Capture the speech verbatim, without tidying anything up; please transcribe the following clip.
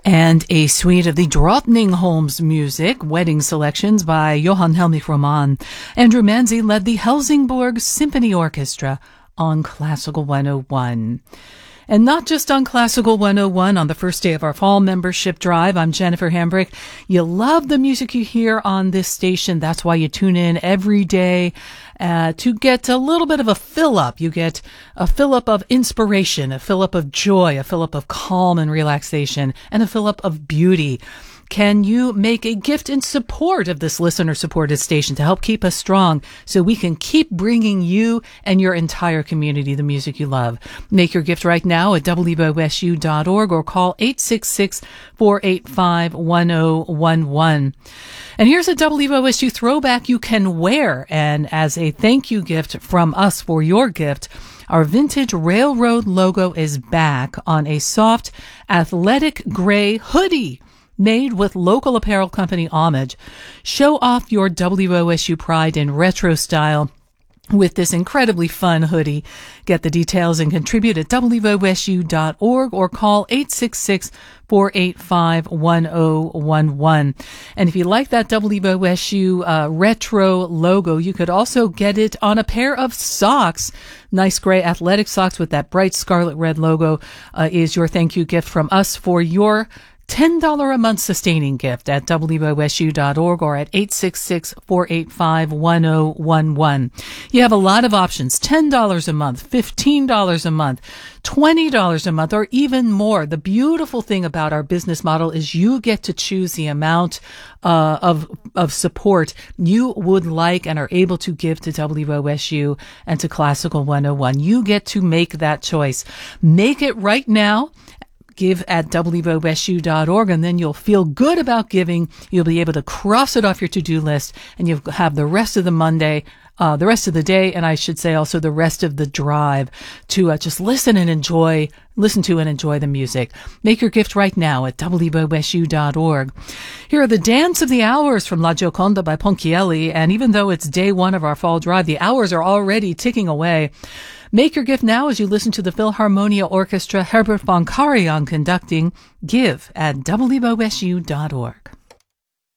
And a suite of the Drottningholms music, wedding selections by Johan Helmich Roman. Andrew Manzi led the Helsingborg Symphony Orchestra on Classical one oh one. And not just on Classical one oh one on the first day of our fall membership drive. I'm Jennifer Hambrick. You love the music you hear on this station. That's why you tune in every day uh, to get a little bit of a fill-up. You get a fill-up of inspiration, a fill-up of joy, a fill-up of calm and relaxation, and a fill-up of beauty. Can you make a gift in support of this listener-supported station to help keep us strong so we can keep bringing you and your entire community the music you love? Make your gift right now at w o s u dot org or call eight six six, four eight five, one oh one one. And here's a W O S U throwback you can wear. And as a thank you gift from us for your gift, our vintage railroad logo is back on a soft, athletic gray hoodie made with local apparel company Homage. Show off your W O S U pride in retro style with this incredibly fun hoodie. Get the details and contribute at w o s u dot org or call eight six six, four eight five, one oh one one. And if you like that W O S U uh, retro logo, you could also get it on a pair of socks. Nice gray athletic socks with that bright scarlet red logo uh, is your thank you gift from us for your ten dollars a month sustaining gift at w o s u dot org or at eight six six, four eight five, one oh one one. You have a lot of options, ten dollars a month, fifteen dollars a month, twenty dollars a month, or even more. The beautiful thing about our business model is you get to choose the amount uh, of of support you would like and are able to give to W O S U and to Classical one oh one. You get to make that choice. Make it right now. Give at w o s u dot org, and then you'll feel good about giving. You'll be able to cross it off your to-do list, and you'll have the rest of the Monday, uh, the rest of the day, and I should say also the rest of the drive to uh, just listen and enjoy, listen to and enjoy the music. Make your gift right now at w o s u dot org. Here are the Dance of the Hours from La Gioconda by Ponchielli, and even though it's day one of our fall drive, the hours are already ticking away. Make your gift now as you listen to the Philharmonia Orchestra, Herbert von Karajan conducting. Give at w o s u dot org.